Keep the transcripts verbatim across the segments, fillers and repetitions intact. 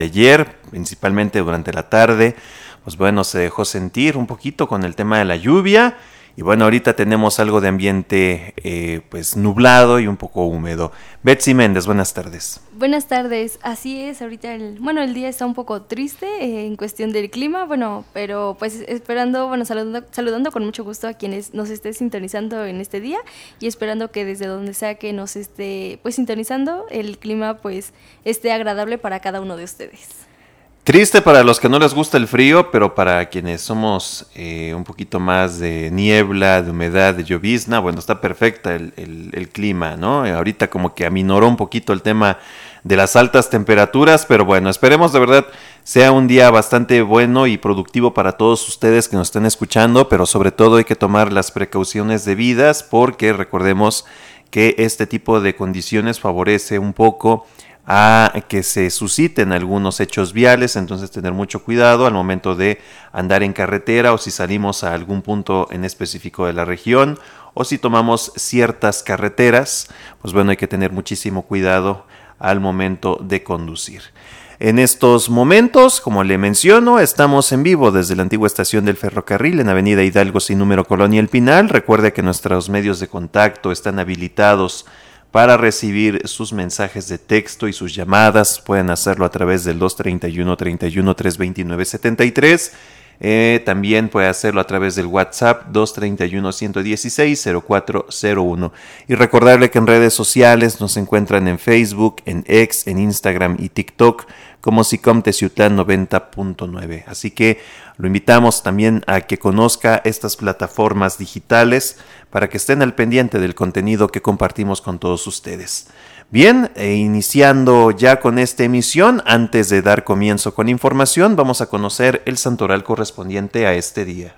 ayer, principalmente durante la tarde, pues bueno, se dejó sentir un poquito con el tema de la lluvia. Y bueno, ahorita tenemos algo de ambiente eh, pues nublado y un poco húmedo. Betsy Méndez, buenas tardes. Buenas tardes, así es, ahorita el, bueno, el día está un poco triste eh, en cuestión del clima, bueno, pero pues esperando, bueno, saludando, saludando con mucho gusto a quienes nos esté sintonizando en este día y esperando que desde donde sea que nos esté pues sintonizando, el clima pues esté agradable para cada uno de ustedes. Triste para los que no les gusta el frío, pero para quienes somos eh, un poquito más de niebla, de humedad, de llovizna, bueno, está perfecta el, el, el clima, ¿no? Ahorita como que aminoró un poquito el tema de las altas temperaturas, pero bueno, esperemos de verdad sea un día bastante bueno y productivo para todos ustedes que nos estén escuchando, pero sobre todo hay que tomar las precauciones debidas porque recordemos que este tipo de condiciones favorece un poco a que se susciten algunos hechos viales, entonces tener mucho cuidado al momento de andar en carretera o si salimos a algún punto en específico de la región o si tomamos ciertas carreteras, pues bueno, hay que tener muchísimo cuidado al momento de conducir. En estos momentos, como le menciono, estamos en vivo desde la antigua estación del ferrocarril en Avenida Hidalgo sin número Colonia El Pinal. Recuerde que nuestros medios de contacto están habilitados para recibir sus mensajes de texto y sus llamadas. Pueden hacerlo a través del dos treinta y uno, treinta y uno, trescientos veintinueve, setenta y tres. Eh, también puede hacerlo a través del WhatsApp dos treinta y uno, ciento dieciséis, cero cuatro cero uno. Y recordarle que en redes sociales nos encuentran en Facebook, en X, en Instagram y TikTok como SICOM Teciutlán noventa punto nueve. Así que lo invitamos también a que conozca estas plataformas digitales para que estén al pendiente del contenido que compartimos con todos ustedes. Bien, e iniciando ya con esta emisión, antes de dar comienzo con información, vamos a conocer el santoral correspondiente a este día.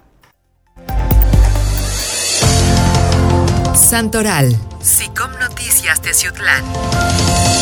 Santoral. SICOM Noticias Teciutlán.